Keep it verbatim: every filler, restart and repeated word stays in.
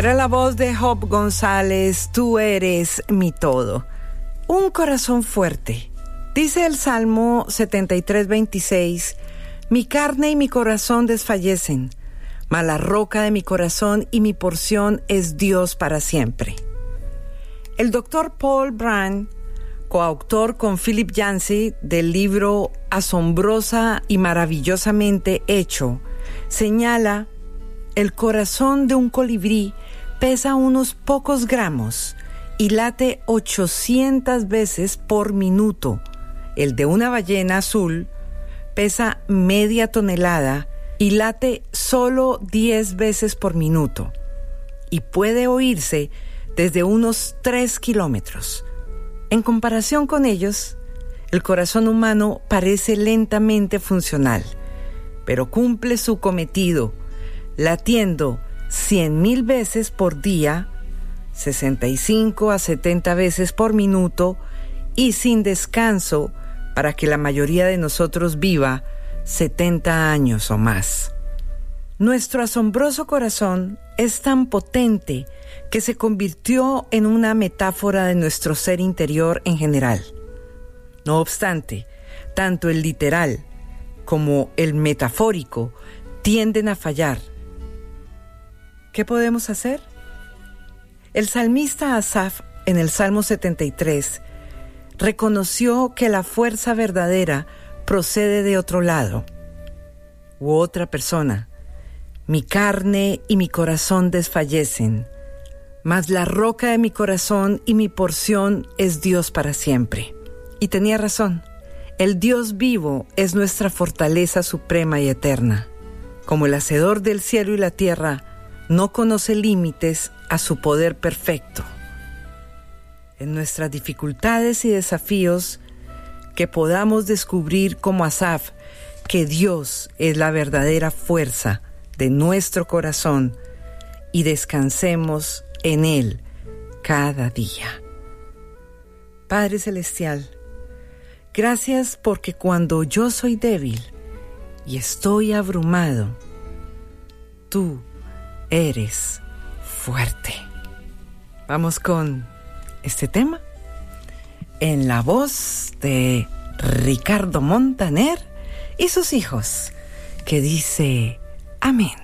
Era la voz de Job González, tú eres mi todo. Un corazón fuerte. Dice el Salmo setenta y tres, veintiséis, mi carne y mi corazón desfallecen, mas la roca de mi corazón y mi porción es Dios para siempre. El doctor Paul Brand, coautor con Philip Yancey del libro Asombrosa y maravillosamente hecho, señala: el corazón de un colibrí pesa unos pocos gramos y late ochocientas veces por minuto. El de una ballena azul pesa media tonelada y late solo diez veces por minuto. Y puede oírse desde unos tres kilómetros. En comparación con ellos, el corazón humano parece lentamente funcional, pero cumple su cometido, latiendo cien mil veces por día, sesenta y cinco a setenta veces por minuto y sin descanso para que la mayoría de nosotros viva setenta años o más. Nuestro asombroso corazón es tan potente que se convirtió en una metáfora de nuestro ser interior en general. No obstante, tanto el literal como el metafórico tienden a fallar. ¿Qué podemos hacer? El salmista Asaf, en el Salmo setenta y tres, reconoció que la fuerza verdadera procede de otro lado u otra persona. Mi carne y mi corazón desfallecen, mas la roca de mi corazón y mi porción es Dios para siempre. Y tenía razón. El Dios vivo es nuestra fortaleza suprema y eterna. Como el hacedor del cielo y la tierra, no conoce límites a su poder perfecto. En nuestras dificultades y desafíos, que podamos descubrir como Asaf que Dios es la verdadera fuerza de nuestro corazón y descansemos en Él cada día. Padre Celestial, gracias porque cuando yo soy débil y estoy abrumado, tú eres fuerte. Vamos con este tema en la voz de Ricardo Montaner y sus hijos, que dice amén.